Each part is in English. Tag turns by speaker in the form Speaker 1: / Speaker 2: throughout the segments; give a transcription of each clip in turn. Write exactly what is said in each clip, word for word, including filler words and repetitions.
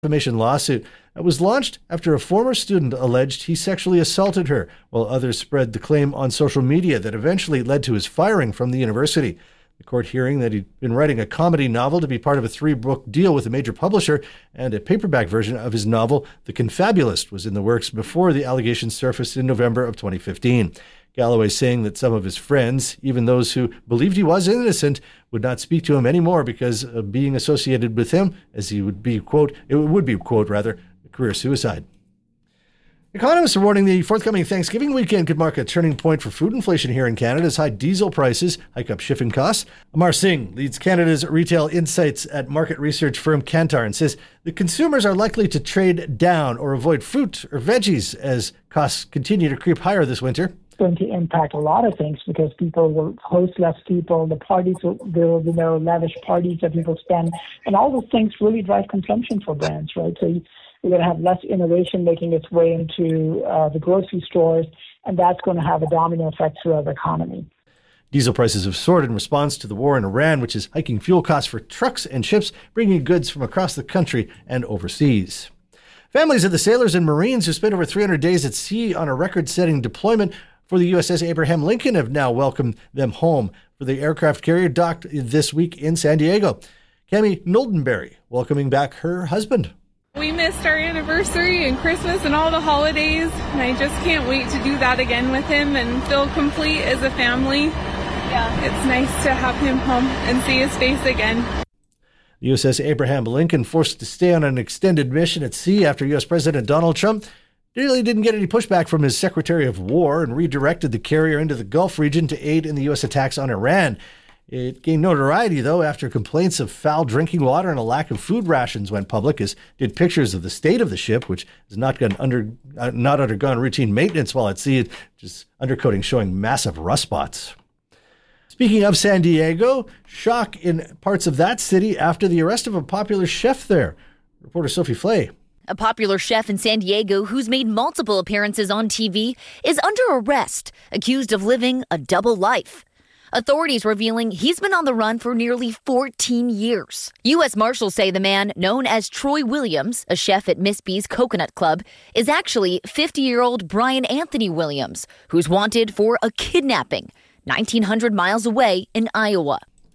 Speaker 1: defamation lawsuit that was launched after a former student alleged he sexually assaulted her, while others spread the claim on social media that eventually led to his firing from the university. The court hearing that he'd been writing a comedy novel to be part of a three-book deal with a major publisher, and a paperback version of his novel, The Confabulist, was in the works before the allegations surfaced in November of twenty fifteen. Galloway saying that some of his friends, even those who believed he was innocent, would not speak to him anymore because of being associated with him, as he would be, quote, it would be, quote, rather, a career suicide. Economists are warning the forthcoming Thanksgiving weekend could mark a turning point for food inflation here in Canada as high diesel prices hike up shipping costs. Amar Singh leads Canada's retail insights at market research firm Kantar and says the consumers are likely to trade down or avoid fruit or veggies as costs continue to creep higher this winter.
Speaker 2: Going to impact a lot of things because people will host less people, the parties will, there will be no lavish parties that people spend, and all those things really drive consumption for brands, right? So you, you're going to have less innovation making its way into uh, the grocery stores, and that's going to have a domino effect throughout the economy.
Speaker 1: Diesel prices have soared in response to the war in Iran, which is hiking fuel costs for trucks and ships, bringing goods from across the country and overseas. Families of the sailors and Marines who spent over three hundred days at sea on a record-setting deployment for the U S S Abraham Lincoln have now welcomed them home for the aircraft carrier docked this week in San Diego. Cami Noldenberry welcoming back her husband.
Speaker 3: We missed our anniversary and Christmas and all the holidays, and I just can't wait to do that again with him and feel complete as a family. Yeah, it's nice to have him home and see his face again.
Speaker 1: The U S S Abraham Lincoln, forced to stay on an extended mission at sea after U S President Donald Trump really didn't get any pushback from his Secretary of War and redirected the carrier into the Gulf region to aid in the U S attacks on Iran. It gained notoriety, though, after complaints of foul drinking water and a lack of food rations went public, as did pictures of the state of the ship, which has not gone under, uh, not undergone routine maintenance while at sea, just undercoating showing massive rust spots. Speaking of San Diego, shock in parts of that city after the arrest of a popular chef there. Reporter Sophie Flay.
Speaker 4: A popular chef in San Diego who's made multiple appearances on T V is under arrest, accused of living a double life. Authorities revealing he's been on the run for nearly fourteen years. U S Marshals say the man, known as Troy Williams, a chef at Miss B's Coconut Club, is actually fifty-year-old Brian Anthony Williams, who's wanted for a kidnapping nineteen hundred miles away in Iowa.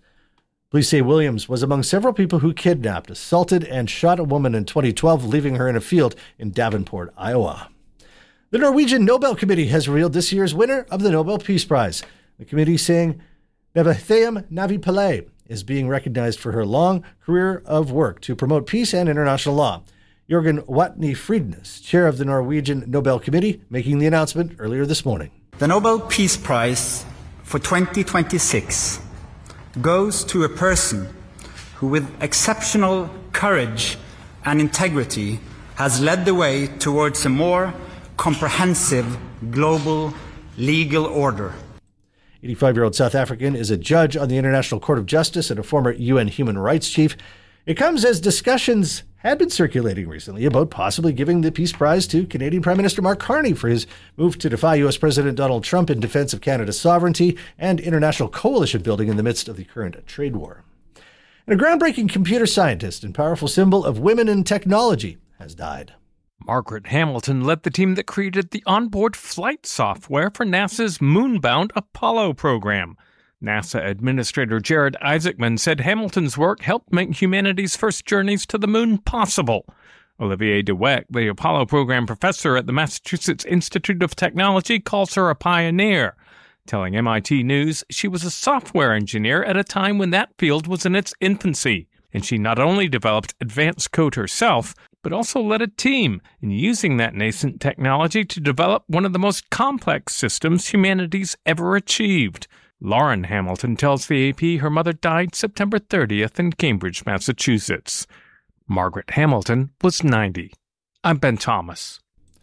Speaker 1: Police say Williams was among several people who kidnapped, assaulted, and shot a woman in twenty twelve, leaving her in a field in Davenport, Iowa. The Norwegian Nobel Committee has revealed this year's winner of the Nobel Peace Prize. The committee saying Nevatheum Navi-Pillay is being recognized for her long career of work to promote peace and international law. Jørgen Watne Friednes, chair of the Norwegian Nobel Committee, making the announcement earlier this morning.
Speaker 5: The Nobel Peace Prize for twenty twenty-six goes to a person who, with exceptional courage and integrity, has led the way towards a more comprehensive global legal order.
Speaker 1: eighty-five-year-old South African is a judge on the International Court of Justice and a former U N human rights chief. It comes as discussions had been circulating recently about possibly giving the Peace Prize to Canadian Prime Minister Mark Carney for his move to defy U S President Donald Trump in defense of Canada's sovereignty and international coalition building in the midst of the current trade war. And a groundbreaking computer scientist and powerful symbol of women in technology has died.
Speaker 6: Margaret Hamilton led the team that created the onboard flight software for NASA's moonbound Apollo program. NASA Administrator Jared Isaacman said Hamilton's work helped make humanity's first journeys to the moon possible. Olivier Dweck, the Apollo program professor at the Massachusetts Institute of Technology, calls her a pioneer, telling M I T News she was a software engineer at a time when that field was in its infancy, and she not only developed advanced code herself, but also led a team in using that nascent technology to develop one of the most complex systems humanity's ever achieved. Lauren Hamilton tells the A P her mother died September thirtieth in Cambridge, Massachusetts. Margaret Hamilton was ninety. I'm Ben Thomas.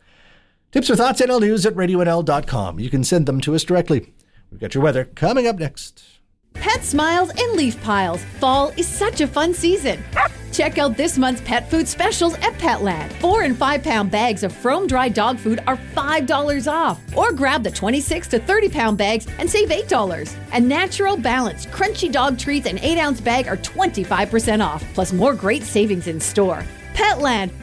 Speaker 1: Tips or thoughts, N L News at radio N L dot com. You can send them to us directly. We've got your weather coming up next.
Speaker 7: Pet smiles and leaf piles. Fall is such a fun season. Check out this month's pet food specials at Petland. Four and five pound bags of Frome dry dog food are five dollars off. Or grab the twenty-six to thirty pound bags and save eight dollars. And Natural Balance crunchy dog treats and eight ounce bag are twenty-five percent off. Plus more great savings in store. Petland.